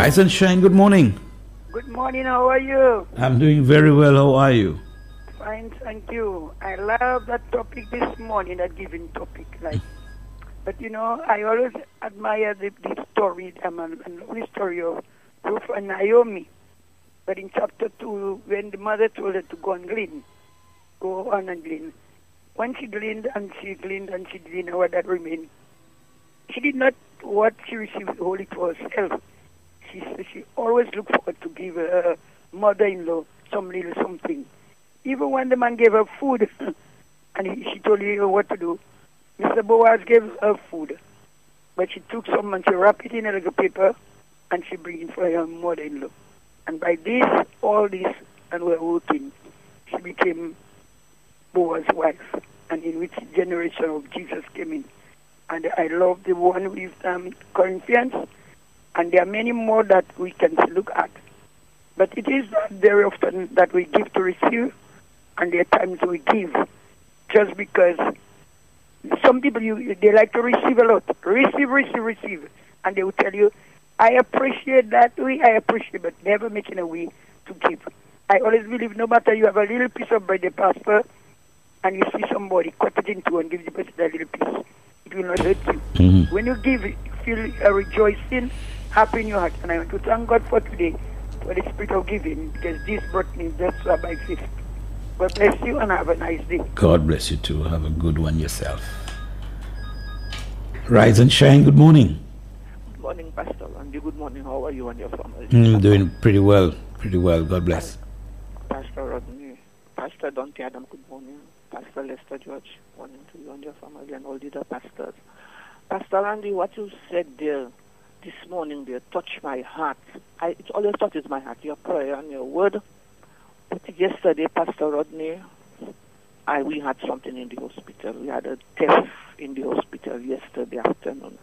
Rise and shine, good morning. Good morning, how are you? I'm doing very well, how are you? Fine, thank you. I love that topic this morning, that giving topic. But you know, I always admire the story, a lovely story of Ruth and Naomi. But in chapter 2, when the mother told her to go and glean, go on and glean. When she gleaned and she gleaned and she gleaned what that remained, she did not what she received wholly for herself. She always looked forward to give her mother-in-law some little something. Even when the man gave her food, and she told her what to do, Mr. Boaz gave her food. But she took some and she wrapped it in a little paper, and she bring it for her mother-in-law. And by this, all this, and we're working, she became Boaz's wife, and in which generation of Jesus came in. And I love the one with Corinthians, and there are many more that we can look at. But it is not very often that we give to receive, and there are times we give just because some people, they like to receive a lot. Receive. And they will tell you, I appreciate that way, I appreciate, but never making a way to give. I always believe no matter you have a little piece of bread, the pastor, and you see somebody cut it in two and give the person a little piece, it will not hurt you. Mm-hmm. When you give, you feel a rejoicing, happy in your heart. And I want to thank God for today, for the spirit of giving, because this brought me just by faith. God bless you and have a nice day. God bless you too. Have a good one yourself. Rise and shine, good morning. Good morning, Pastor Randy. Good morning. How are you and your family? Doing pretty well. God bless. Pastor Rodney, Pastor Dante Adam, good morning. Pastor Lester George, morning to you and your family and all the other pastors. Pastor Randy, what you said there this morning there touched my heart. It always touches my heart, your prayer and your word. But yesterday, Pastor Rodney, we had something in the hospital. We had a death in the hospital yesterday afternoon.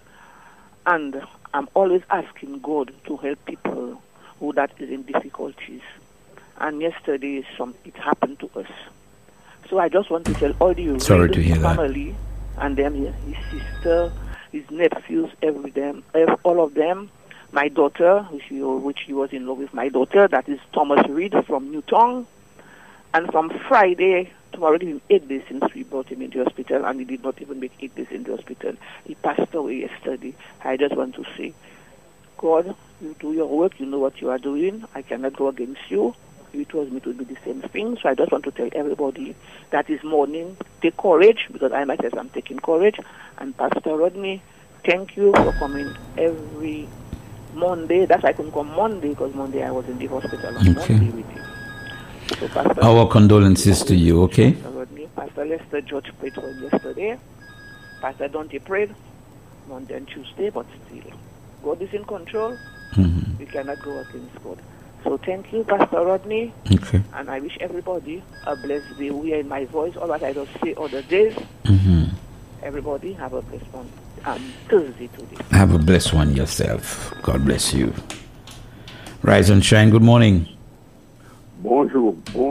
And I'm always asking God to help people who that is in difficulties. And yesterday, it happened to us. So I just want to tell all the Sorry to hear family and them, his sister, his nephews, all of them, my daughter, which he was in love with my daughter, that is Thomas Reed from Newton. And from Friday, tomorrow, it's been 8 days since we brought him into the hospital, and he did not even make 8 days in the hospital. He passed away yesterday. I just want to say, God, you do your work, you know what you are doing. I cannot go against you. If it was me, it would be the same thing. So I just want to tell everybody that is mourning, take courage, because I myself am taking courage. And Pastor Rodney, thank you for coming every Monday. That's why I couldn't come Monday, because Monday I was in the hospital on Monday with you. So Pastor, our condolences to you, okay? Pastor Rodney, Pastor Lester George prayed for him yesterday. Pastor Dante prayed Monday and Tuesday, but still, God is in control. Mm-hmm. We cannot go against God. So thank you, Pastor Rodney. Okay. And I wish everybody a blessed day. We are in my voice, all that I don't say other days. Mm-hmm. Everybody have a blessed one. Thursday today. Have a blessed one yourself. God bless you. Rise and shine, good morning. Bonjour.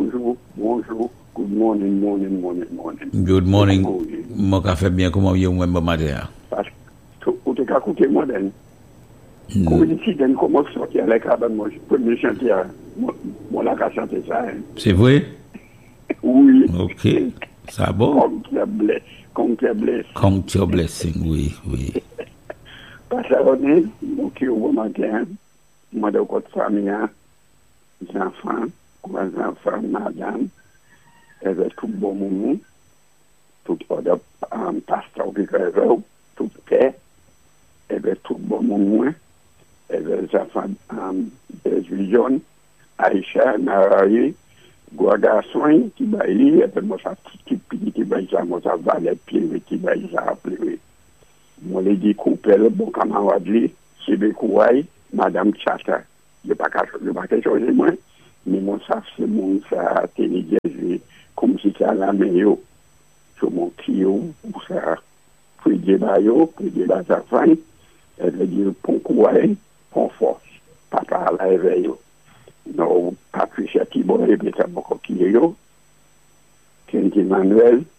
Good morning. Good morning. Mo ka fe bien comment yo mwen ba matin. Parce que ou te ka koute moderne. Comme ici d'un comment sortir avec la moi je peux me chanter mon la ka chanter ça. C'est vrai? Oui. OK. Ça bon? Count your blessing, oui. Parce que on est donc au matin, moi de côté famille, les enfants, madame, avec tout bon moment, tout autre pasteur qui réveille, tout paix, avec tout bon moment, avec les enfants des jeunes, Aïcha, Naraye, Guarda-soin, qui va y et puis moi ça petit qui va y moi ça va les pieds qui va y ça pleurer. Moi les dit couper le bon camarade lui, c'est Bekouay, madame Chata. Je pas changer moi, mais mon ça c'est mon ça tenir comme si ça la meilleur. Sur mon kio pour ça pour débat ça fin, elle veut dire pour Kouay, pour force. Papa la éveille. No, Patricia Tibo répéta beaucoup qui est yo. Kenji Manuel,